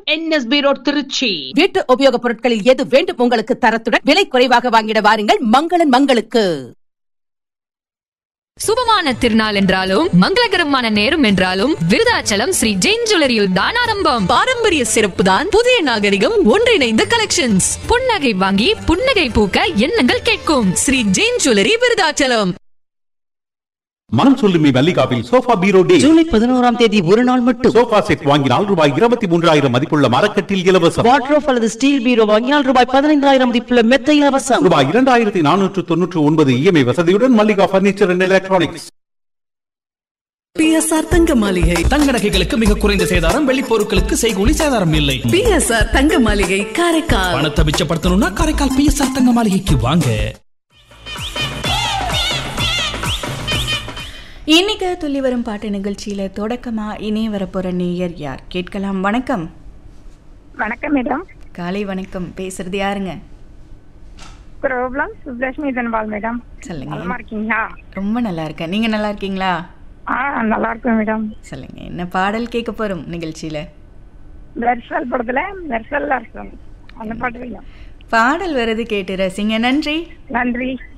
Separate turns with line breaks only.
NSB road Trichy.
வீட்டு உபயோகப் பொருட்களில் எது வேண்டும் உங்களுக்கு தரத்துடன் விலை குறைவாக வாங்கிட வாருங்கள் மங்களன் மங்களுக்கு.
சுபமான திருநாள் என்றாலும் மங்களகரமான நேரம் என்றாலும் விருதாச்சலம் ஸ்ரீ ஜெயின் ஜுவல்லரியில் தான் ஆரம்பம்.
பாரம்பரிய சிறப்பு தான் புதிய நாகரிகம் ஒன்றிணைந்த கலெக்ஷன்ஸ்.
புன்னகை வாங்கி புன்னகை பூக்க எண்ணங்கள் கேட்கும்.
ஸ்ரீ ஜெயின் ஜுவல்லரி விருதாச்சலம்.
மனம் சொல்லுமே மல்லிகாவில் சோஃபா பீரோ டே
ஜூலை 11ஆம் தேதி ஒரு நாள் மட்டும்.
சோஃபா செட் வாங்கினால் ரூபாய் 23,000 மதிப்புள்ள மரக்கட்டில் இலவசம்.
வார்ட்ரோப் அல்லது ஸ்டீல் பீரோ வாங்கினால் ரூபாய் 15,000 மதிப்புள்ள மெத்தை இலவசம்.
ரூபாய் 2,499 இஎம்ஐ வசதியுடன் Mallika furniture and electronics.
PSR தங்க மாளிகை.
தங்க நகைகளுக்கு மிக குறைந்த சேதாரம், வெள்ளி பொருட்களுக்கு செய்கூலி சேதாரம் இல்லை.
PSR தங்க மாளிகை காரைக்கால்.
பணத்தை மிச்சப்படுத்தணும்னா காரைக்கால் PSR தங்க மாளிகைக்கு வாங்க.
இன்னைக்கு துள்ளி வரும் பாட்டு நிகழ்ச்சியில தொடக்கமா இணைய வரப்போற நேயர் யார் கேட்கலாம். வணக்கம்.
வணக்கம் மேடம்.
காலை வணக்கம். பேசுறது யாருங்க?
ப்ராப்ளம் சுப்லட்சுமி தன்பால் மேடம்.
சொல்லுங்க.
நல்லா இருக்கீங்களா?
ரொம்ப நல்லா இருக்கேன். நீங்க நல்லா இருக்கீங்களா?
நல்லா இருக்கேன் மேடம்.
சொல்லுங்க, என்ன பாடல் கேட்க போறோம் நிகழ்ச்சியில?
வெர்சல் படத்துல வெர்சல் அந்த பாட்டு வேணும்.
பாடல் வருது, கேட்டு ரசிங்க. நன்றி.
நன்றி.